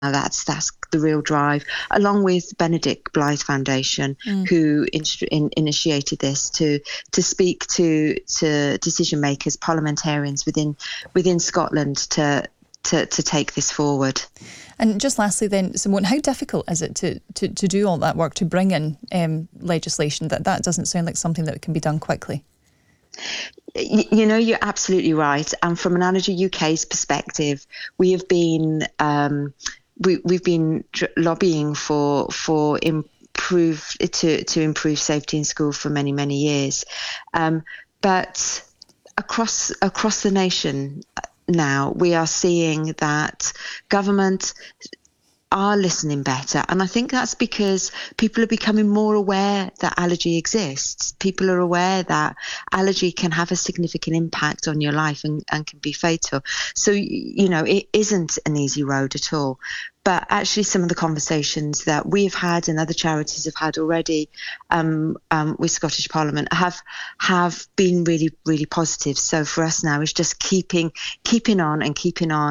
That's the real drive, along with Benedict Blythe Foundation, who initiated this to speak to decision makers, parliamentarians within Scotland to take this forward. And just lastly then, Simone, how difficult is it to do all that work, to bring in legislation? That doesn't sound like something that can be done quickly. You know, you're absolutely right. And from an Allergy UK's perspective, we have been we've been lobbying for improve safety in school for many years, but across the nation now we are seeing that government are listening better, and I think that's because people are becoming more aware that allergy exists. People are aware that allergy can have a significant impact on your life and can be fatal. So, you know, it isn't an easy road at all. But actually some of the conversations that we have had and other charities have had already with Scottish Parliament have been really, really positive. So for us now is just keeping on and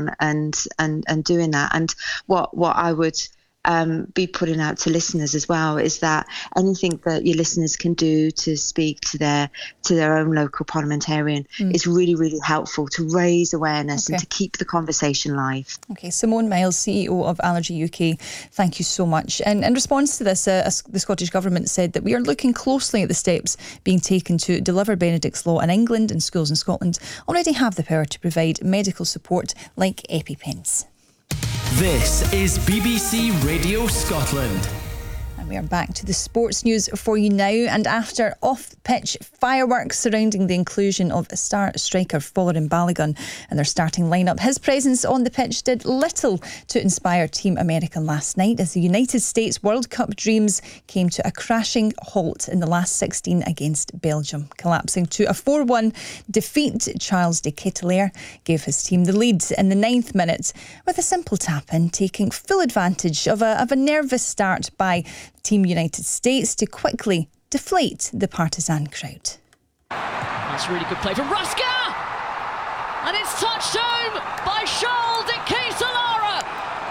doing that. And what I would be putting out to listeners as well is that anything that your listeners can do to speak to their own local parliamentarian is really, really helpful to raise awareness and to keep the conversation live. Okay, Simone Miles, CEO of Allergy UK, thank you so much. And in response to this, the Scottish Government said that we are looking closely at the steps being taken to deliver Benedict's Law in England, and schools in Scotland already have the power to provide medical support like EpiPens. This is BBC Radio Scotland. And we are back to the sports news for you now. And after off-pitch fireworks surrounding the inclusion of star striker Folarin Balogun in their starting lineup, his presence on the pitch did little to inspire Team America last night as the United States World Cup dreams came to a crashing halt in the last 16 against Belgium. Collapsing to a 4-1 defeat, Charles de Ketelaere gave his team the lead in the 9th minute with a simple tap-in, taking full advantage of a nervous start by Team United States to quickly deflate the partisan crowd. That's a really good play from Ruska! And it's touched home by Charles de Ketelaere!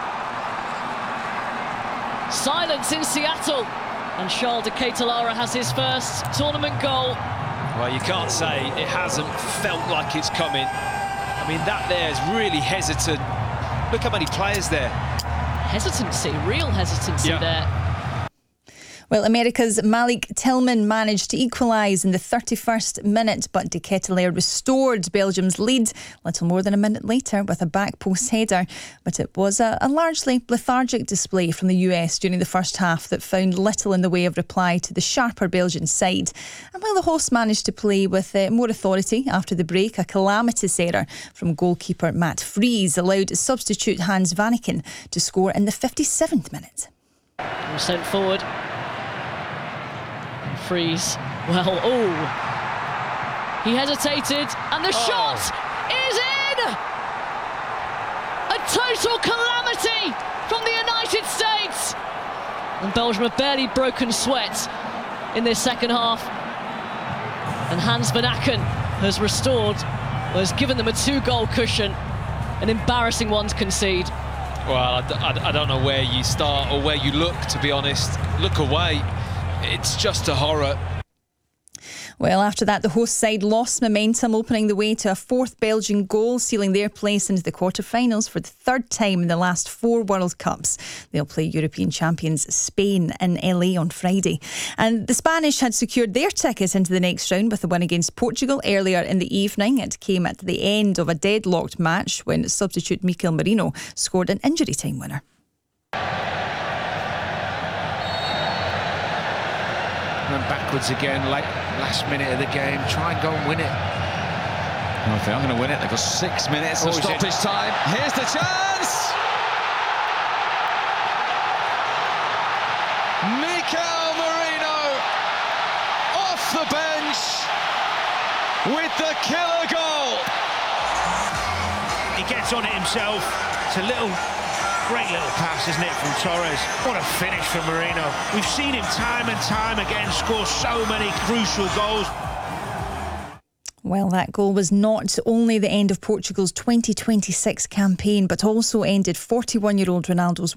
Silence in Seattle, and Charles de Ketelaere has his first tournament goal. Well, you can't say it hasn't felt like it's coming. I mean, that there is really hesitant. Look how many players there. Hesitancy, real hesitancy there. Well, America's Malik Tillman managed to equalise in the 31st minute, but de Ketelaere restored Belgium's lead little more than a minute later with a back post header. But it was a largely lethargic display from the US during the first half that found little in the way of reply to the sharper Belgian side. And while the hosts managed to play with more authority after the break, a calamitous error from goalkeeper Matt Fries allowed substitute Hans Vanaken to score in the 57th minute. Sent forward. Fries, he hesitated, and the shot is in! A total calamity from the United States! And Belgium have barely broken sweat in this second half. And Hans Vanaken has given them a 2-goal cushion, an embarrassing one to concede. Well, I don't know where you start or where you look, to be honest. Look away. It's just a horror. Well, after that, the host side lost momentum, opening the way to a 4th Belgian goal, sealing their place into the quarter-finals for the 3rd time in the last 4 World Cups. They'll play European champions Spain in LA on Friday. And the Spanish had secured their ticket into the next round with a win against Portugal earlier in the evening. It came at the end of a deadlocked match when substitute Mikel Merino scored an injury time winner. And backwards again, last minute of the game. Try and go and win it. Well, if they are going to win it, they've got 6 minutes of stoppage time. Here's the chance! Mikel Merino off the bench with the killer goal. He gets on it himself. It's a great little pass, isn't it, from Torres? What a finish from Merino. We've seen him time and time again score so many crucial goals. Well, that goal was not only the end of Portugal's 2026 campaign, but also ended 41-year-old Ronaldo's